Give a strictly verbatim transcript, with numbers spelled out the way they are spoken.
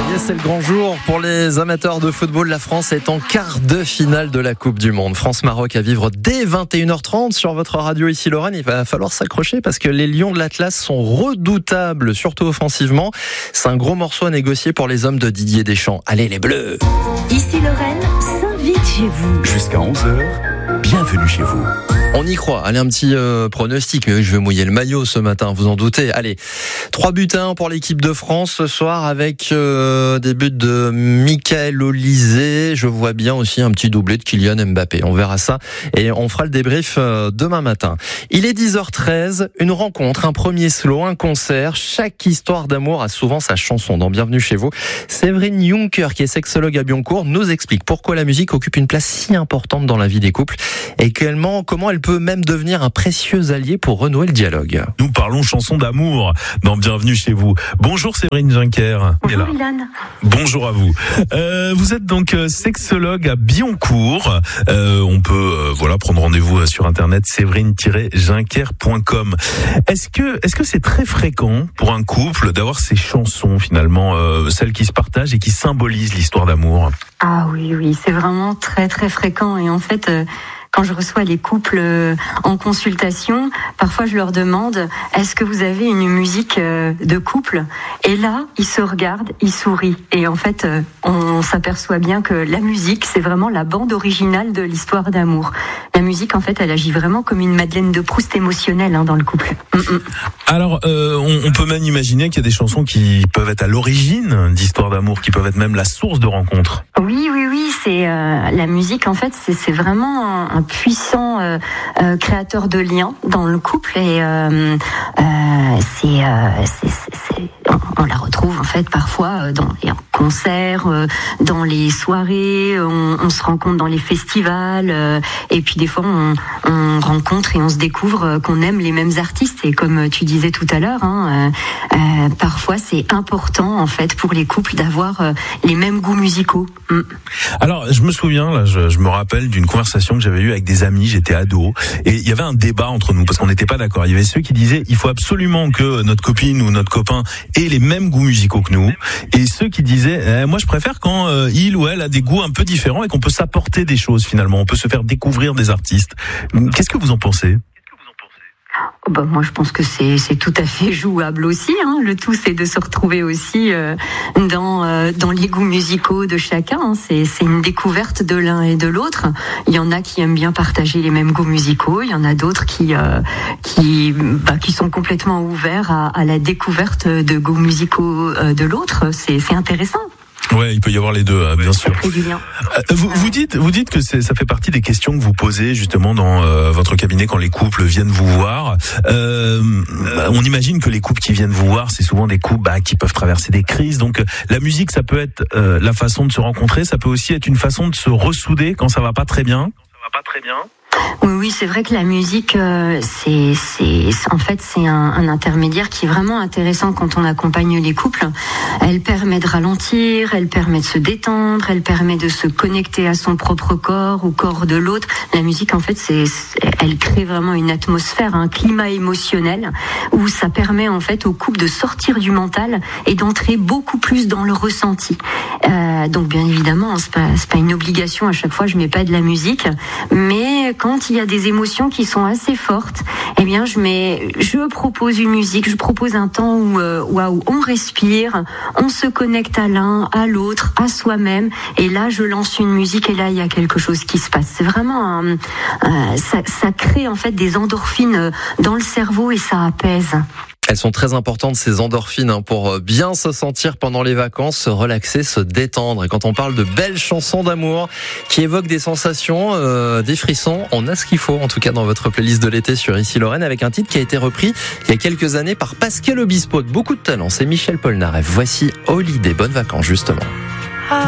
y est, c'est le grand jour pour les amateurs de football. La France est en quart de finale de la Coupe du Monde. France-Maroc à vivre dès vingt et une heures trente sur votre radio ici Lorraine. Il va falloir s'accrocher parce que les Lions de l'Atlas sont redoutables, surtout offensivement. C'est un gros morceau à négocier pour les hommes de Didier Deschamps. Allez les Bleus! Ici Lorraine s'invite chez vous. Jusqu'à onze heures, bienvenue chez vous. On y croit. Allez, un petit euh, pronostic. Mais oui, je vais mouiller le maillot ce matin, vous en doutez. Allez, trois buts à un pour l'équipe de France ce soir avec euh, des buts de Michael Olise. Je vois bien aussi un petit doublé de Kylian Mbappé. On verra ça et on fera le débrief euh, demain matin. Il est dix heures treize, une rencontre, un premier slow, un concert. Chaque histoire d'amour a souvent sa chanson. Dans Bienvenue chez vous, Séverine Juncker, qui est sexologue à Bioncourt, nous explique pourquoi la musique occupe une place si importante dans la vie des couples et également comment elle peut même devenir un précieux allié pour renouer le dialogue. Nous parlons chansons d'amour dans Bienvenue chez vous. Bonjour Séverine Juncker. Bonjour Ilan. Bonjour à vous. Euh, vous êtes donc sexologue à Bioncourt. Euh, on peut euh, voilà prendre rendez-vous sur internet séverine tiret juncker point com. Est-ce que est-ce que c'est très fréquent pour un couple d'avoir ces chansons finalement, euh, celles qui se partagent et qui symbolisent l'histoire d'amour? Ah oui, oui, c'est vraiment très très fréquent et en fait... Euh... Quand je reçois les couples en consultation, parfois je leur demande « Est-ce que vous avez une musique de couple ?» Et là, ils se regardent, ils sourient. Et en fait, on s'aperçoit bien que la musique, c'est vraiment la bande originale de l'histoire d'amour. La musique, en fait, elle agit vraiment comme une Madeleine de Proust émotionnelle hein, dans le couple. Mm-mm. Alors, euh, on, on peut même imaginer qu'il y a des chansons qui peuvent être à l'origine d'histoires d'amour, qui peuvent être même la source de rencontres. Oui, oui, oui. C'est euh, la musique, en fait, c'est, c'est vraiment un, un puissant euh, euh, créateur de liens dans le couple et euh, euh, c'est, euh, c'est, c'est, c'est on, on la retrouve en fait parfois dans les concerts, euh, dans les soirées, on, on se rencontre dans les festivals euh, et puis des fois on, on rencontre et on se découvre qu'on aime les mêmes artistes et comme tu disais tout à l'heure, hein, euh, euh, parfois c'est important en fait pour les couples d'avoir euh, les mêmes goûts musicaux. Mm. Alors je me souviens, là, je, je me rappelle d'une conversation que j'avais eue avec des amis, j'étais ado, et il y avait un débat entre nous parce qu'on n'était pas d'accord. Il y avait ceux qui disaient il faut absolument que notre copine ou notre copain ait les mêmes goûts musicaux que nous, et ceux qui disaient eh, moi je préfère quand euh, il ou elle a des goûts un peu différents et qu'on peut s'apporter des choses finalement, on peut se faire découvrir des artistes. Qu'est-ce que vous en pensez ? Oh bah moi je pense que c'est c'est tout à fait jouable aussi hein. Le tout c'est de se retrouver aussi euh, dans euh, dans les goûts musicaux de chacun hein. c'est c'est une découverte de l'un et de l'autre. Il y en a qui aiment bien partager les mêmes goûts musicaux, il y en a d'autres qui euh, qui bah, qui sont complètement ouverts à, à la découverte de goûts musicaux euh, de l'autre. C'est c'est intéressant. Ouais, il peut y avoir les deux, bien sûr. Euh, vous, vous dites, vous dites que c'est, ça fait partie des questions que vous posez justement dans euh, votre cabinet quand les couples viennent vous voir. Euh, on imagine que les couples qui viennent vous voir, c'est souvent des couples bah, qui peuvent traverser des crises. Donc, la musique, ça peut être euh, la façon de se rencontrer, ça peut aussi être une façon de se ressouder quand ça va pas très bien. Ça va pas très bien. Oui, oui, c'est vrai que la musique, euh, c'est, c'est, en fait, c'est un, un intermédiaire qui est vraiment intéressant quand on accompagne les couples. Elle permet de ralentir, elle permet de se détendre, elle permet de se connecter à son propre corps, au corps de l'autre. La musique, en fait, c'est, c'est elle crée vraiment une atmosphère, un climat émotionnel où ça permet en fait au couple de sortir du mental et d'entrer beaucoup plus dans le ressenti. Euh, donc, bien évidemment, c'est pas, c'est pas une obligation. À chaque fois, je mets pas de la musique, mais quand il y a des émotions qui sont assez fortes, eh bien, je mets, je propose une musique, je propose un temps où, euh, où on respire, on se connecte à l'un, à l'autre, à soi-même, et là, je lance une musique et là, il y a quelque chose qui se passe. C'est vraiment un, euh, ça, ça crée en fait des endorphines dans le cerveau et ça apaise. Elles sont très importantes, ces endorphines, hein, pour bien se sentir pendant les vacances, se relaxer, se détendre. Et quand on parle de belles chansons d'amour qui évoquent des sensations, euh, des frissons, on a ce qu'il faut, en tout cas dans votre playlist de l'été sur Ici Lorraine, avec un titre qui a été repris il y a quelques années par Pascal Obispo, avec beaucoup de talent. C'est Michel Polnareff. Voici Holiday. Bonnes vacances, justement.